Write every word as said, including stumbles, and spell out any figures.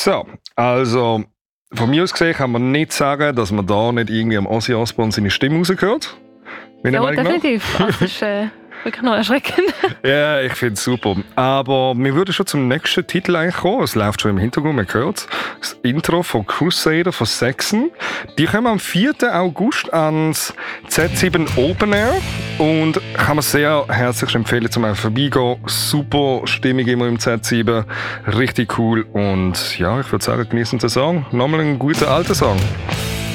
So, also von mir aus gesehen kann man nicht sagen, dass man da nicht irgendwie am Ozzy Osbourne seine Stimme rausgehört. Ja, definitiv. Das ist äh, wirklich noch erschreckend. Ja, ich finde es super. Aber wir würden schon zum nächsten Titel eigentlich kommen. Es läuft schon im Hintergrund, man hört es. Das Intro von Crusader von Saxon. Die kommen am vierten August ans Z sieben Open Air und kann man sehr herzlich empfehlen, zum einfach vorbeigehen. Super Stimmung immer im Z sieben. Richtig cool. Und ja, ich würde sagen, genießen den Song. Nochmal einen guten alten Song.